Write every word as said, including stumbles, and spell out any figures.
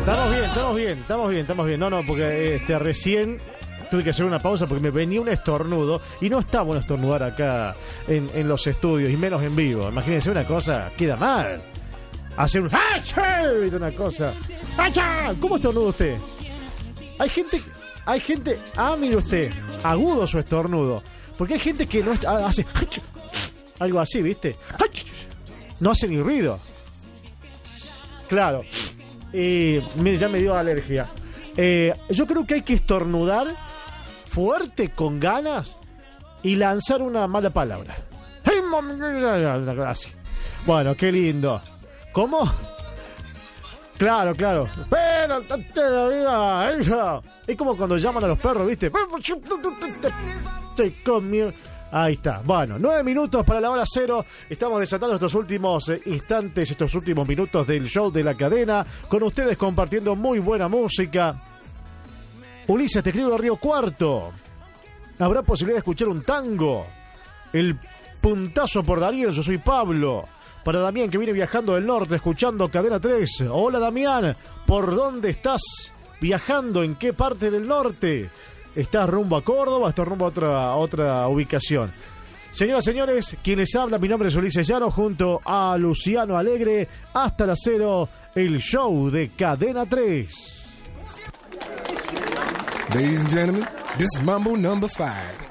Estamos bien, estamos bien, estamos bien, estamos bien. No, no, porque este, recién tuve que hacer una pausa porque me venía un estornudo y no está bueno estornudar acá en, en los estudios y menos en vivo. Imagínense una cosa, queda mal. Hacer un ¡achá! Una cosa. ¡Achá! ¿Cómo estornuda usted? Hay gente, hay gente, ah, mire usted, agudo su estornudo. Porque hay gente que no hace algo así, ¿viste? No hace ni ruido. Claro. Y mire, ya me dio alergia. Eh, yo creo que hay que estornudar fuerte, con ganas, y lanzar una mala palabra. Así. Bueno, qué lindo. ¿Cómo? Claro, claro. Pero es como cuando llaman a los perros, ¿viste? Te comió. Ahí está. Bueno, nueve minutos para la hora cero. Estamos desatando estos últimos eh, instantes, estos últimos minutos del show de la cadena. Con ustedes compartiendo muy buena música. Ulises, te escribo de Río Cuarto. ¿Habrá posibilidad de escuchar un tango? El puntazo por Darío, yo soy Pablo. Para Damián, que viene viajando del norte, escuchando Cadena tres. Hola, Damián. ¿Por dónde estás viajando? ¿En qué parte del norte? ¿Estás rumbo a Córdoba? ¿Estás rumbo a otra, a otra ubicación? Señoras y señores, quien les habla, mi nombre es Ulises Llano, junto a Luciano Alegre. Hasta las cero, el show de Cadena tres. Ladies and gentlemen, this is Mambo number five.